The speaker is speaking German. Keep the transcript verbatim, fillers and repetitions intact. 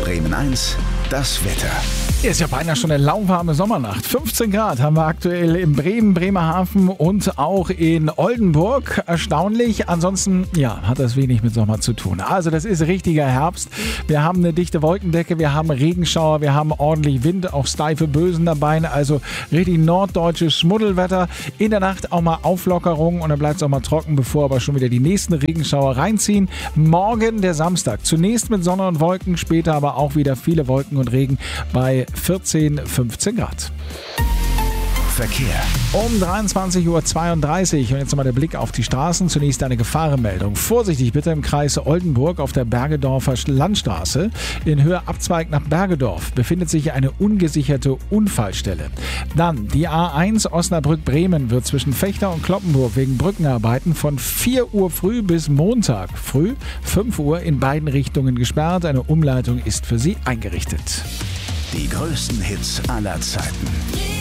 Bremen eins, das Wetter. Ist ja beinahe schon eine lauwarme Sommernacht. fünfzehn Grad haben wir aktuell in Bremen, Bremerhaven und auch in Oldenburg. Erstaunlich. Ansonsten, ja, hat das wenig mit Sommer zu tun. Also das ist richtiger Herbst. Wir haben eine dichte Wolkendecke, wir haben Regenschauer, wir haben ordentlich Wind, auch steife Bösen dabei. Also richtig norddeutsches Schmuddelwetter. In der Nacht auch mal Auflockerung und dann bleibt es auch mal trocken, bevor aber schon wieder die nächsten Regenschauer reinziehen. Morgen der Samstag. Zunächst mit Sonne und Wolken, später aber auch wieder viele Wolken und Regen bei vierzehn, fünfzehn Grad. Verkehr. Um dreiundzwanzig Uhr zweiunddreißig und jetzt nochmal der Blick auf die Straßen. Zunächst eine Gefahrenmeldung. Vorsichtig bitte im Kreis Oldenburg auf der Bergedorfer Landstraße. In Höhe Abzweig nach Bergedorf befindet sich eine ungesicherte Unfallstelle. Dann die A eins Osnabrück-Bremen wird zwischen Vechta und Cloppenburg wegen Brückenarbeiten von vier Uhr früh bis Montag früh fünf Uhr in beiden Richtungen gesperrt. Eine Umleitung ist für Sie eingerichtet. Die größten Hits aller Zeiten.